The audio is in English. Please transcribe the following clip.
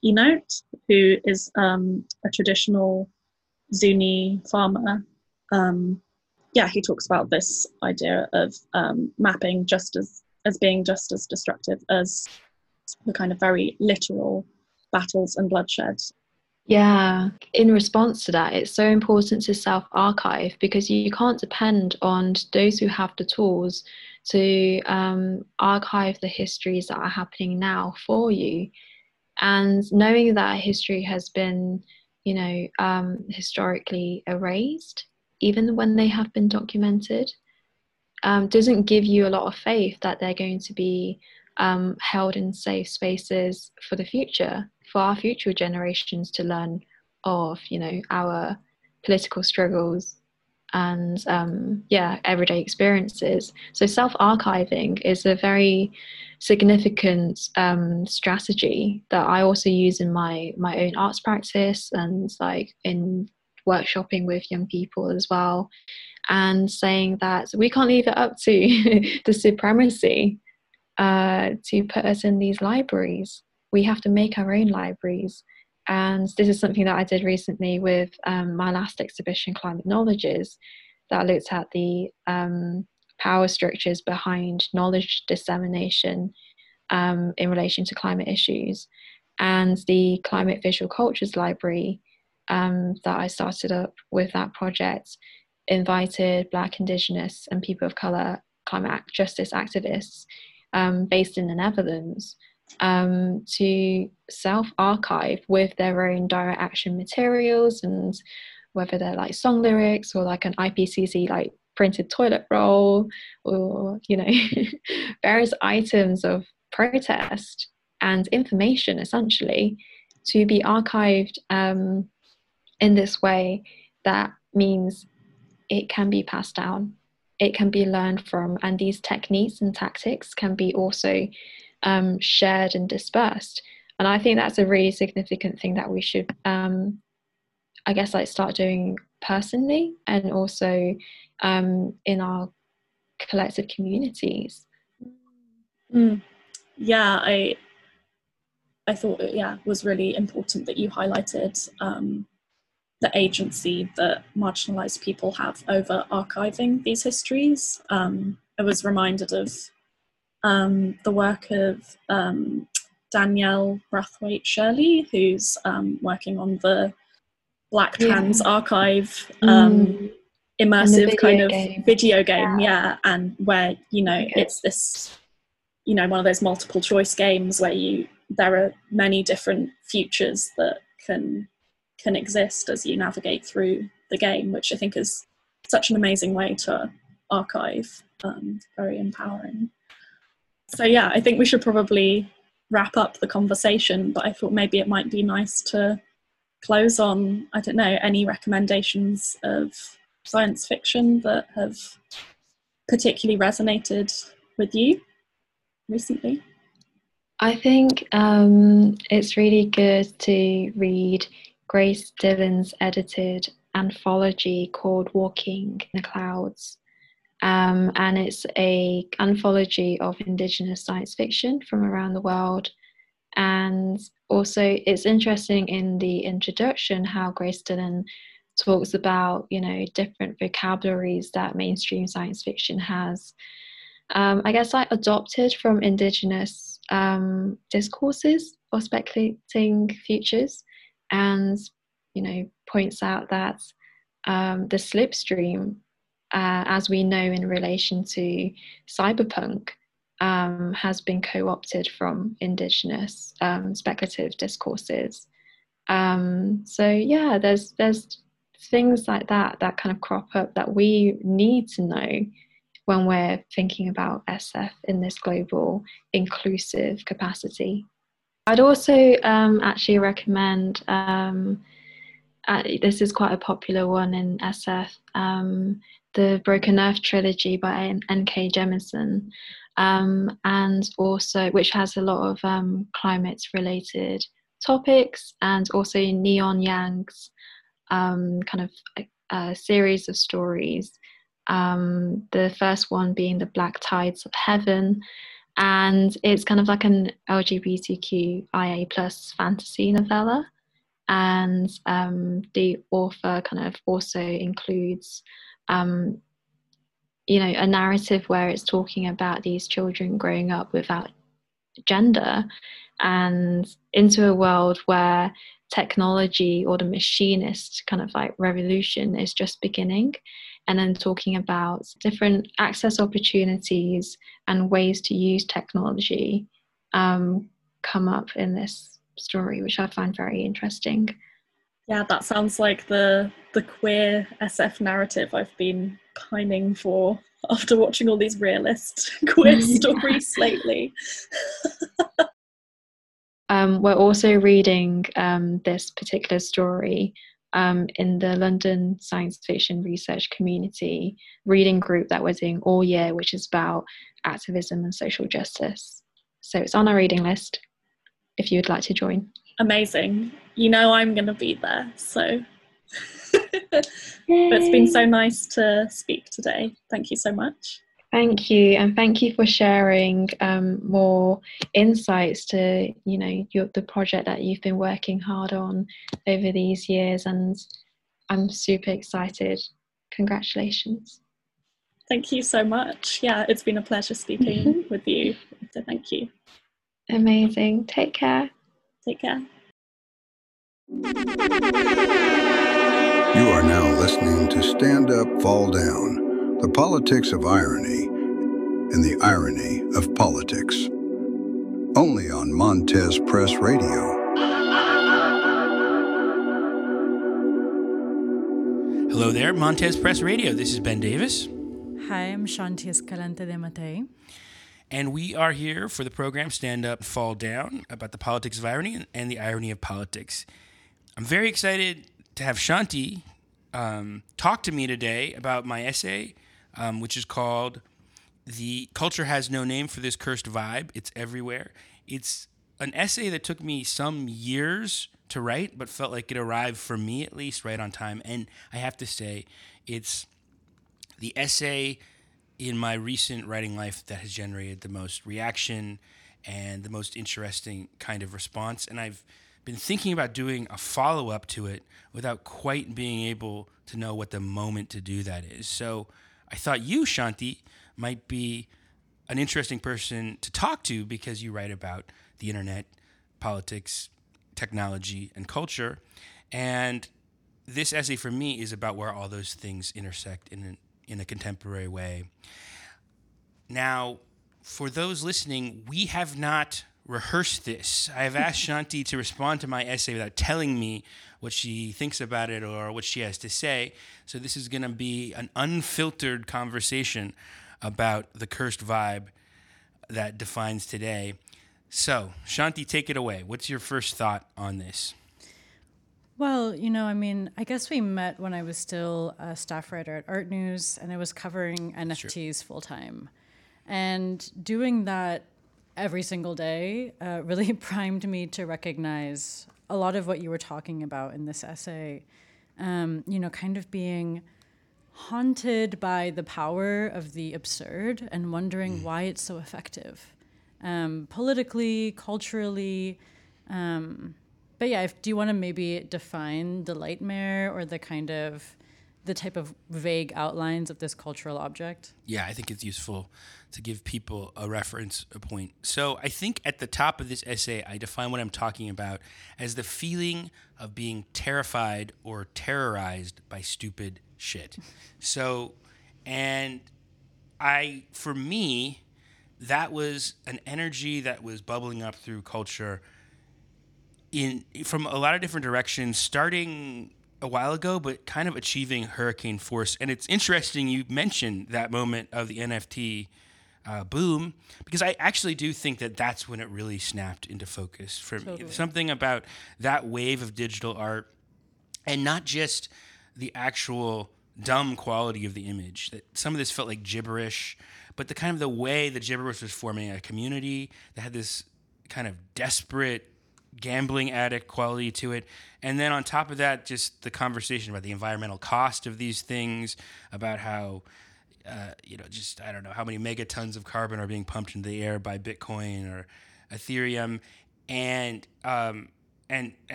Enote, who is a traditional Zuni farmer. Um, yeah, he talks about this idea of mapping just as being just as destructive as the kind of very literal battles and bloodshed. Yeah, in response to that, it's so important to self-archive because you can't depend on those who have the tools to archive the histories that are happening now for you. And knowing that history has been, historically erased, even when they have been documented, doesn't give you a lot of faith that they're going to be held in safe spaces for the future, for our future generations to learn of, our political struggles and everyday experiences. So self-archiving is a very significant strategy that I also use in my own arts practice and like in workshopping with young people as well, and saying that we can't leave it up to the supremacy to put us in these libraries. We have to make our own libraries. And this is something that I did recently with my last exhibition, Climate Knowledges, that looked at the power structures behind knowledge dissemination in relation to climate issues. And the Climate Visual Cultures Library that I started up with that project invited Black, Indigenous, and people of colour climate justice activists based in the Netherlands to self-archive with their own direct action materials, and whether they're like song lyrics or like an IPCC like printed toilet roll, or various items of protest and information essentially to be archived in this way that means it can be passed down, it can be learned from, and these techniques and tactics can be also shared and dispersed. And I think that's a really significant thing that we should, I guess, like start doing personally and also in our collective communities. Mm. Yeah, I thought it was really important that you highlighted the agency that marginalized people have over archiving these histories. I was reminded of the work of Danielle Brathwaite Shirley, who's working on the Black Trans Yeah. Archive Mm. And the immersive kind video of game. video game, Yeah. and where Okay. it's this one of those multiple choice games where there are many different futures that can exist as you navigate through the game, which I think is such an amazing way to archive. Very empowering. So yeah, I think we should probably wrap up the conversation, but I thought maybe it might be nice to close on, I don't know, any recommendations of science fiction that have particularly resonated with you recently. I think it's really good to read Grace Dillon's edited anthology called Walking in the Clouds. And it's a anthology of Indigenous science fiction from around the world. And also it's interesting in the introduction how Grace Dillon talks about, different vocabularies that mainstream science fiction has. I guess I adopted from Indigenous discourses for speculating futures, and points out that the slipstream, as we know in relation to cyberpunk, has been co-opted from Indigenous speculative discourses. So yeah, there's things like that kind of crop up that we need to know when we're thinking about SF in this global inclusive capacity. I'd also actually recommend, this is quite a popular one in SF, the Broken Earth trilogy by N.K. Jemisin, and also which has a lot of climate related topics, and also Neon Yang's kind of a series of stories. The first one being The Black Tides of Heaven, And it's kind of like an LGBTQIA plus fantasy novella. And the author kind of also includes a narrative where it's talking about these children growing up without gender and into a world where technology or the machinist kind of like revolution is just beginning, and then talking about different access opportunities and ways to use technology come up in this story, which I find very interesting. Yeah, that sounds like the queer SF narrative I've been pining for after watching all these realist queer stories lately. We're also reading this particular story in the London Science Fiction Research Community reading group that we're doing all year, which is about activism and social justice. So it's on our reading list if you would like to join. Amazing. You know I'm going to be there, so it's been so nice to speak today. Thank you so much. Thank you, and thank you for sharing more insights to the project that you've been working hard on over these years, and I'm super excited. Congratulations. Thank you so much. Yeah, it's been a pleasure speaking with you. So thank you. Amazing. Take care. Take care. You are now listening to Stand Up, Fall Down, the politics of irony and the irony of politics. Only on Montez Press Radio. Hello there, Montez Press Radio. This is Ben Davis. Hi, I'm Shanti Escalante de Matei. And we are here for the program Stand Up, Fall Down, about the politics of irony and the irony of politics. I'm very excited to have Shanti talk to me today about my essay, which is called "The Culture Has No Name for This Cursed Vibe. It's Everywhere." It's an essay that took me some years to write, but felt like it arrived, for me at least, right on time. And I have to say, it's the essay in my recent writing life that has generated the most reaction and the most interesting kind of response. And I've been thinking about doing a follow-up to it without quite being able to know what the moment to do that is. So I thought you, Shanti, might be an interesting person to talk to because you write about the internet, politics, technology, and culture. And this essay for me is about where all those things intersect in a contemporary way. Now, for those listening, we have not rehearsed this. I have asked Shanti to respond to my essay without telling me what she thinks about it or what she has to say. So this is going to be an unfiltered conversation about the cursed vibe that defines today. So, Shanti, take it away. What's your first thought on this? Well, I guess we met when I was still a staff writer at Art News, and I was covering NFTs full time. And doing that every single day really primed me to recognize a lot of what you were talking about in this essay, kind of being haunted by the power of the absurd and wondering why it's so effective, politically, culturally. But yeah, do you want to maybe define the Lightmare or the type of vague outlines of this cultural object? Yeah, I think it's useful to give people a reference point. So I think at the top of this essay, I define what I'm talking about as the feeling of being terrified or terrorized by stupid shit. So, and for me, that was an energy that was bubbling up through culture from a lot of different directions, starting a while ago, but kind of achieving hurricane force. And it's interesting you mentioned that moment of the NFT boom, because I actually do think that that's when it really snapped into focus for me. Something about that wave of digital art, and not just the actual dumb quality of the image. That some of this felt like gibberish, but the kind of the way the gibberish was forming a community that had this kind of desperate gambling addict quality to it. And then on top of that, just the conversation about the environmental cost of these things, about how just I don't know how many megatons of carbon are being pumped into the air by Bitcoin or Ethereum, and